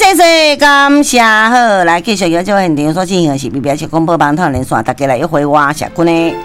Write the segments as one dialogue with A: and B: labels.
A: 谢谢，感谢好，来继续邀请现场所进行的是 BBS 广播网台连线，大家来一回我社群呢。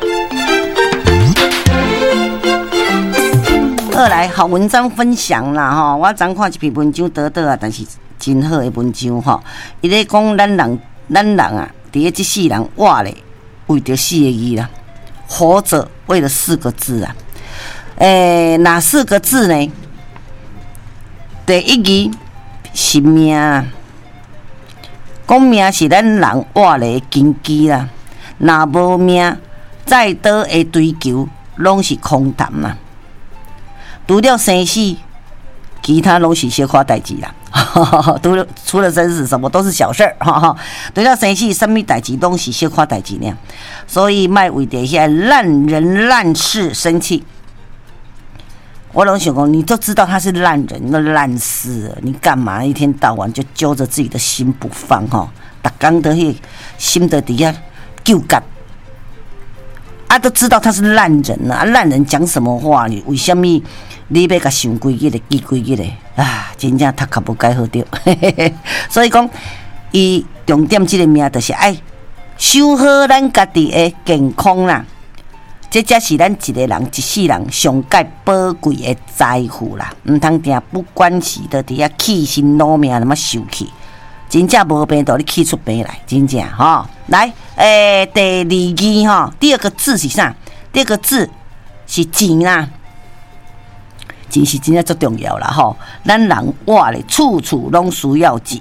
A: 好，来好文章分享啦吼，我昨看一篇文章得啊，但是真好的文章吼，伊咧讲咱人啊，伫咧这世人活咧，为着4个字啦，活着为了4个字啊，哪4个字呢？第一字是命啊，讲命是咱人活咧的根基啦。若无命，再多的追求拢是空谈啊。除了生死，其他拢是小可代志啦。除了生死，什么都是小事儿。除了生死，什么代志拢是小可代志呢？所以莫为着遐烂人烂事生气。我拢想讲，你都知道他是烂人，那烂事了，你干嘛一天到晚就揪着自己的心不放哈？逐工的迄心的底下纠结，啊，都知道他是烂人啊！烂人讲什么话？你为什么你要甲想规矩咧，记规矩咧？啊，真正读较无改好着。所以讲，伊重点这个命就是爱守好咱家己的健康啦。这才是咱一个人一世人上界宝贵的财富啦，唔通定不管是的伫遐气心劳命那么受气，真正无病到你气出病来，真正吼。来，第2字吼，第2个字是啥？第2个字是钱啦，钱是真正最重要啦吼。咱人活咧，处处拢需要钱。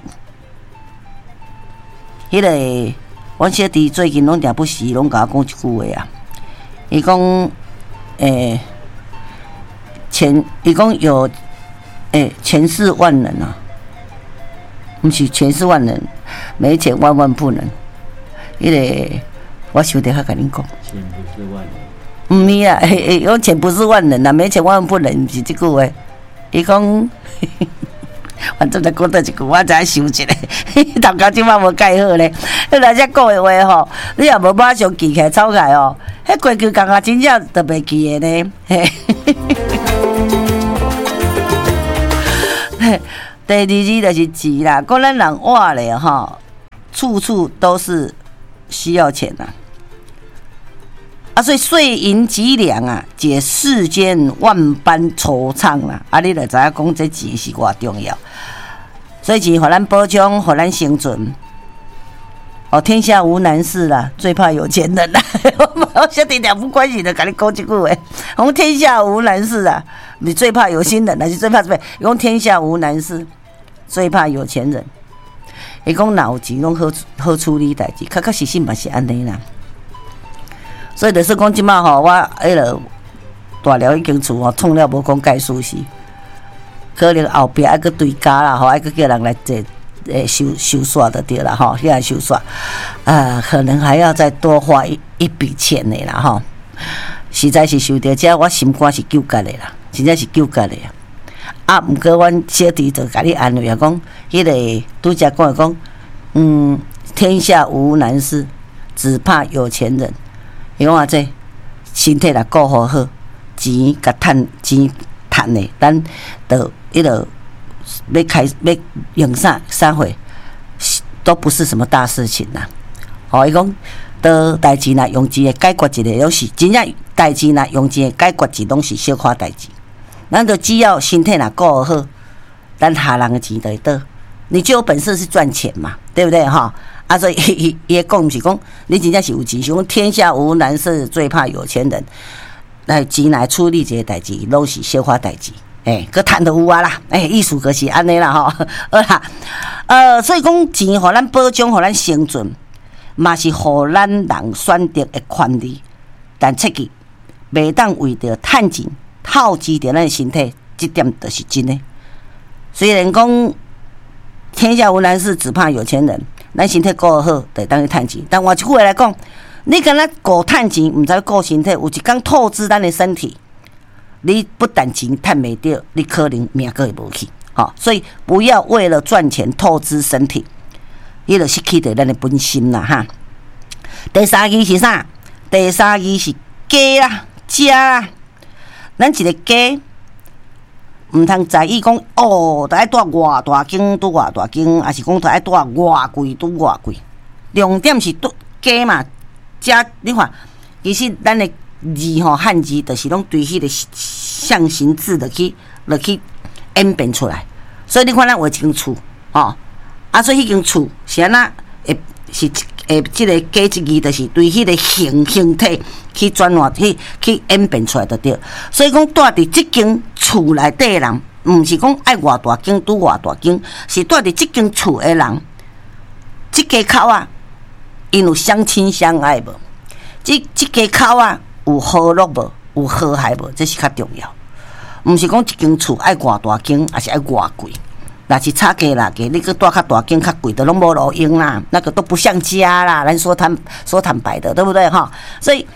A: 迄个，阮小弟最近拢定不时拢甲我讲一句话啊。伊讲，伊讲有，前世万能啊，不是前世万能，没钱万万不能。迄个我想得较甲恁讲，
B: 钱不是万能。
A: 唔是啊，讲钱不是万能啊，没钱万万不能，不是这句话。伊讲，反正就讲到一句，我才想一下，头家即摆无改好咧。你若遮讲的话吼，你也无马上记起来抄起来哦。迄过去讲啊，真正都袂记的呢。第2字就是钱啦，讲咱人活咧吼，处处都是需要钱呐。啊，所以岁银几两啊，解世间万般惆怅啦。啊，你就知影讲这钱是偌重要，所以钱互咱保障，互咱生存。哦，天下无难事啦，最怕有钱人啦。我小弟俩不关系的，跟你讲一句话，讲天下无难事啊，你最怕有心人，还是最怕什么？讲天下无难事，最怕有钱人。伊讲若有钱，拢好处理代志，确实嘛是安尼啦。所以就是讲，即马吼，我迄落大寮已经厝吼，创了无讲介舒适，可能后壁还佫追加啦，吼，还佫叫人来坐。修刷的对了哈，现在修刷，可能还要再多花一笔钱的啦哈。实在是收到这，我心肝是纠结的啦，真正是纠结的啊。不过阮小弟就甲你安慰啊，讲迄个拄则讲，天下无难事，只怕有钱人。伊讲这身体若顾好好，钱甲趁钱趁的，咱就迄个。要用啥货，都不是什么大事情啦。哦，伊讲，的代志啦，用钱解决一个，拢是真正代志啦，用钱解决一拢是小可代志。咱就只要身体若顾好，咱下人的钱就会倒，你就有本事去赚钱嘛，对不对哈？啊，所以伊讲毋是讲，你真正是有钱，是讲天下无难事，最怕有钱人。来钱来处理这个代志，拢是小可代志。佮趁都有啊啦，意思就是安尼啦吼，好啦，所以讲钱互咱保障，互咱生存，嘛是互咱人选择的权利，但切记，袂当为着趁钱透支着咱的身体，这点就是真的。虽然讲天下无难事，只怕有钱人，咱身体顾好，就当去趁钱。但换一句话来讲，你敢若顾趁钱，毋知顾身体，有一天透支咱的身体。你不但钱赚袂到，你可能命个会无去，所以不要为了赚钱透支身体，伊就失去着咱的本心啦哈。第3字是啥？第3字是家啦，家啦。咱一个家， 毋通在意讲哦，得爱带偌大间拄偌大间，还是讲得爱带偌贵拄偌贵。重点是加嘛，加你看，其实咱的字吼汉字，就是拢对迄个象形字的去演变出来。所以你看咱画一间厝，吼，所以迄间厝是安那是即个加一字，就是对迄个形体去转换去演变出来就对。所以讲住伫即间厝内底的人，毋是讲爱偌大间拄偌大间，是住伫即间厝的人，即家口啊，因有相亲相爱无？即家口啊，有和乐无？有和谐无？这是较重要。毋是讲一间厝爱偌大间，还是爱偌贵。若是差价啦，给你个住较大间较贵的拢无路用啦，那个都不像家啦。咱说坦白的，对不对哈？所以，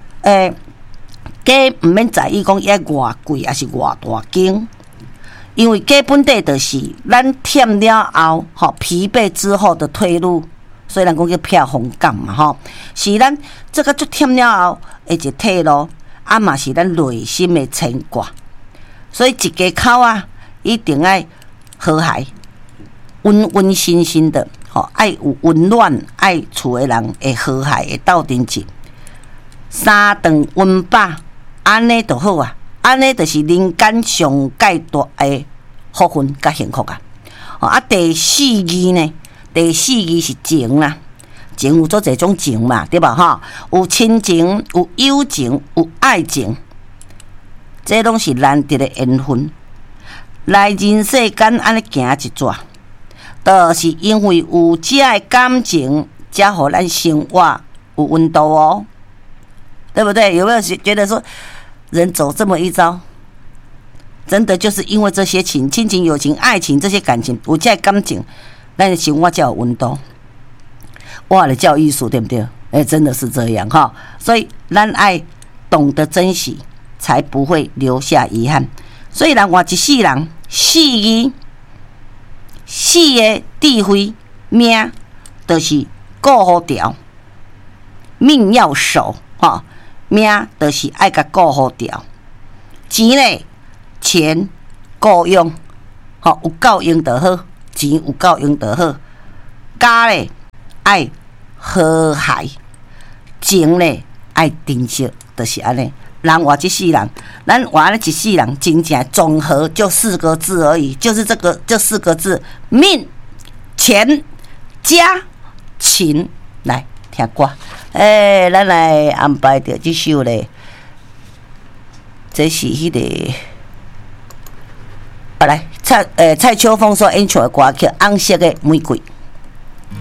A: 家毋免在意讲伊爱偌贵还是偌大间，因为家本底就是咱忝了后，吼疲惫之后的退路。虽然讲叫避风港嘛，吼，是咱这个足忝了后的一个退路，嘛是咱内心的牵挂。所以一家口啊，一定爱和谐、温馨馨的，吼，爱有温暖，爱厝的人会和谐，会斗阵一，三顿温饱，安尼就好啊。安尼就是人间上界大的福分甲幸福啊。第四字呢？第四字是情啦，情有做这种情嘛，对吧？哈，有亲情，有友情，有爱情，这拢是难得的缘分。来人世间安尼行一逝，就是因为有这的感情，才互咱生活有温度哦，对不对？有没有觉得说，人走这么一遭，真的就是因为这些亲情、友情、爱情这些感情，有这的感情，咱的生活才有温度。哇，的叫艺术，对不对？真的是这样哈。所以咱爱懂得珍惜，才不会留下遗憾。所以人活一世人，四字，四个智慧命，就是顾好条，命要守哈，命就是爱甲顾好条。钱咧，钱够用，吼有够用就好，钱有够用就好。家咧爱和谐，情咧爱珍惜，就是安尼。人活一世人，咱活了一世人，真正总和就4个字而已，就是这4个字：命、钱、家、情。来听歌，咱来安排着这首咧，这是迄个，来蔡秋凤所演唱的歌曲《红色的玫瑰》。